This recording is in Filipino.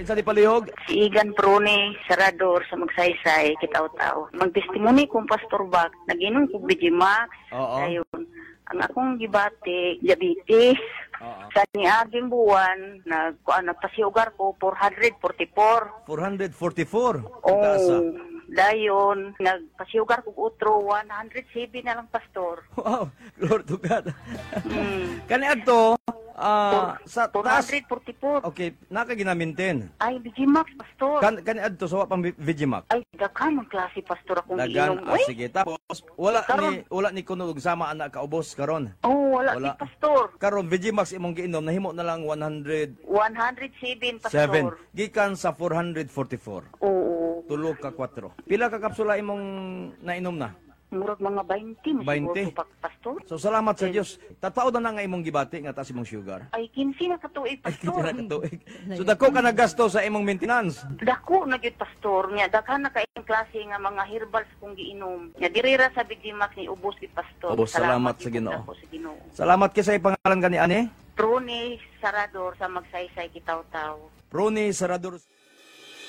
Kinsa di palihog? Si Igan Prone, Sarador sa Magsaysay, Kitaw-Taw. Magtestimony kong Pastor Bak, nag-inom ko Vigimax. Oo. Ayun. Ang akong gibati, diabetes. Oo. Sa niaging buwan, nagpasiugar ko 444. 444. Oh, dayon, nagpasiugar ko utro 107 na lang, Pastor. Wow, Lord to God. Hmm. Kani adto sa taas. 444. Okay, nakaginamintin. Ay, Vigimax, Pastor. Kani adto sa pang Vigimax. Ay, daghan ang klase, Pastor, akong Dagan, giinom. Uy, sige. Tapos wala ni kuno sama anak kaubos karon. oh, wala. Wala. Si Pastor. Karon Vigimax imong giinom nahimo na lang 107. 107, Pastor. Gikan sa 444. Oo. Tulo ka 4. Pila ka kapsula imong nainom na? Murag mga 20. 20. Pastor. So salamat sa Dios. Tataw na nga imong gibati nga taas imong sugar. Ay, 15 na katuig, Ay, Pastor. kita na katuig. So dako ka nagasto sa imong maintenance. Dako na gyud, Pastor. Nya daghan na kaayong klase nga mga herbals kung giinom. Nya dirira sa Vigimax ni ubos gid, Pastor. Ubos, salamat sa gyud Ginoo. ako sa Ginoo. Salamat kay sa ipangalan gani ani. Prone Sarador sa Magsaysay, Kitaw-Taw. Prone Sarador.